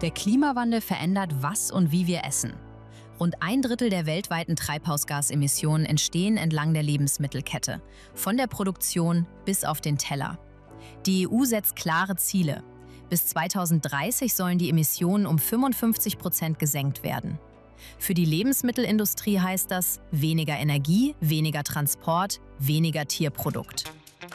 Der Klimawandel verändert, was und wie wir essen. Rund 1/3 der weltweiten Treibhausgasemissionen entstehen entlang der Lebensmittelkette, von der Produktion bis auf den Teller. Die EU setzt klare Ziele. Bis 2030 sollen die Emissionen um 55% gesenkt werden. Für die Lebensmittelindustrie heißt das weniger Energie, weniger Transport, weniger Tierprodukt.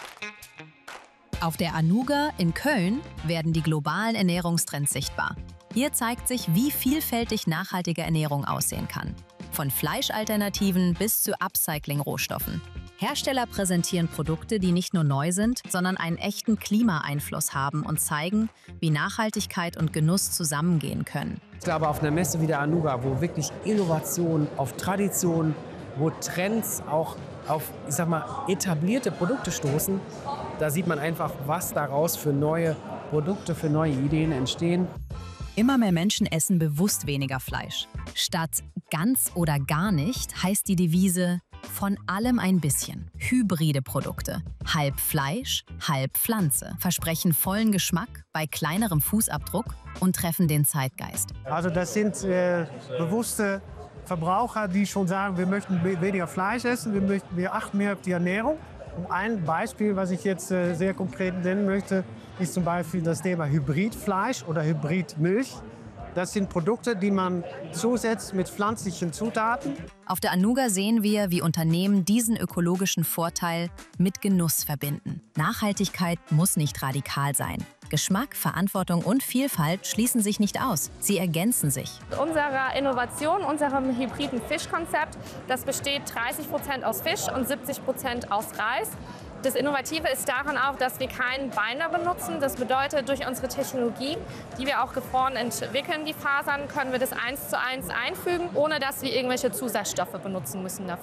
Auf der Anuga in Köln werden die globalen Ernährungstrends sichtbar. Hier zeigt sich, wie vielfältig nachhaltige Ernährung aussehen kann. Von Fleischalternativen bis zu Upcycling-Rohstoffen. Hersteller präsentieren Produkte, die nicht nur neu sind, sondern einen echten Klimaeinfluss haben und zeigen, wie Nachhaltigkeit und Genuss zusammengehen können. Ich glaube, auf einer Messe wie der Anuga, wo wirklich Innovation auf Tradition, wo Trends auch auf, ich sag mal, etablierte Produkte stoßen, da sieht man einfach, was daraus für neue Produkte, für neue Ideen entstehen. Immer mehr Menschen essen bewusst weniger Fleisch. Statt ganz oder gar nicht heißt die Devise von allem ein bisschen. Hybride Produkte. Halb Fleisch, halb Pflanze. Versprechen vollen Geschmack bei kleinerem Fußabdruck und treffen den Zeitgeist. Also das sind bewusste Verbraucher, die schon sagen, wir möchten weniger Fleisch essen, wir achten mehr auf die Ernährung. Und ein Beispiel, was ich jetzt sehr konkret nennen möchte, ist zum Beispiel das Thema Hybridfleisch oder Hybridmilch. Das sind Produkte, die man zusetzt mit pflanzlichen Zutaten. Auf der Anuga sehen wir, wie Unternehmen diesen ökologischen Vorteil mit Genuss verbinden. Nachhaltigkeit muss nicht radikal sein. Geschmack, Verantwortung und Vielfalt schließen sich nicht aus. Sie ergänzen sich. Unsere Innovation, unserem hybriden Fischkonzept, das besteht 30% aus Fisch und 70% aus Reis. Das Innovative ist daran auch, dass wir keinen Binder benutzen. Das bedeutet, durch unsere Technologie, die wir auch gefroren entwickeln, die Fasern, können wir das 1:1 einfügen, ohne dass wir irgendwelche Zusatzstoffe benutzen müssen dafür.